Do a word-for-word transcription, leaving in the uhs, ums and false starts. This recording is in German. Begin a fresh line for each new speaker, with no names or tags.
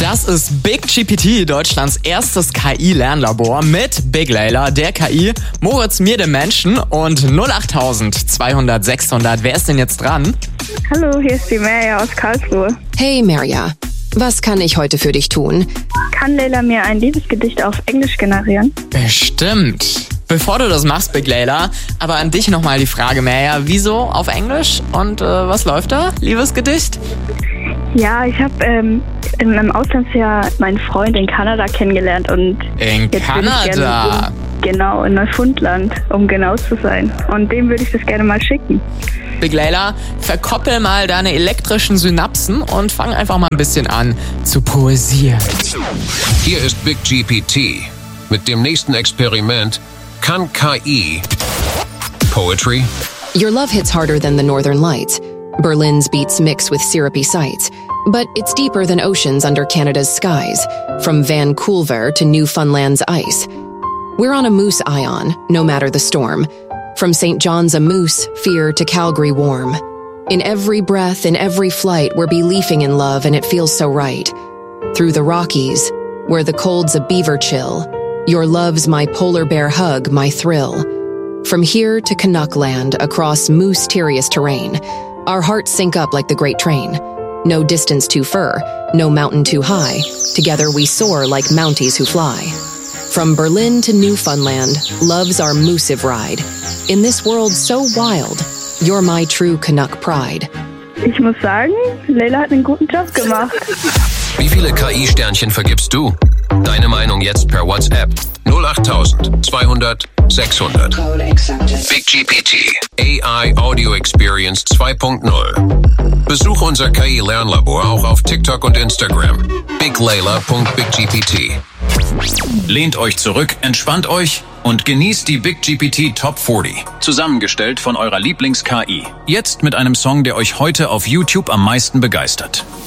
Das ist Big G P T, Deutschlands erstes K I-Lernlabor mit Big Layla, der K I, Moritz, mir, dem Menschen und null acht zweihundert sechshundert. Wer ist denn jetzt dran?
Hallo, hier ist die Merja aus Karlsruhe.
Hey Merja, was kann ich heute für dich tun?
Kann Layla mir ein Liebesgedicht auf Englisch generieren?
Bestimmt. Bevor du das machst, Big Layla, aber an dich nochmal die Frage, Merja, wieso auf Englisch und äh, was läuft da? Liebesgedicht?
Ja, ich habe ähm, in meinem Auslandsjahr meinen Freund in Kanada kennengelernt und
in
jetzt
Kanada?
würde ich gerne, genau, in Neufundland, um genau zu sein. Und dem würde ich das gerne mal schicken.
Big Layla, verkoppel mal deine elektrischen Synapsen und fang einfach mal ein bisschen an zu poesieren.
Hier ist Big G P T. Mit dem nächsten Experiment kann K I Poetry.
Your love hits harder than the northern lights. Berlin's beats mix with syrupy sights. But it's deeper than oceans under Canada's skies, from Vancouver to Newfoundland's ice. We're on a moose ion, no matter the storm. From Saint John's a moose, fear to Calgary warm. In every breath, in every flight, we're believing in love and it feels so right. Through the Rockies, where the cold's a beaver chill, your love's my polar bear hug, my thrill. From here to Canuck land, across moose-terious terrain, our hearts sync up like the Great Train. No distance too fur, no mountain too high. Together we soar like Mounties who fly. From Berlin to Newfoundland, love's our moosive ride. In this world so wild, you're my true Canuck pride.
Ich muss sagen, Layla hat einen guten Job gemacht.
Wie viele K I-Sternchen vergibst du? Deine Meinung jetzt per WhatsApp null acht zweihundert sechshundert. Big G P T A I Audio Experience zwei Punkt null. Besuche unser K I-Lernlabor auch auf TikTok und Instagram. big layla punkt big g p t.
Lehnt euch zurück, entspannt euch und genießt die Big G P T Top vierzig. Zusammengestellt von eurer Lieblings-K I. Jetzt mit einem Song, der euch heute auf YouTube am meisten begeistert.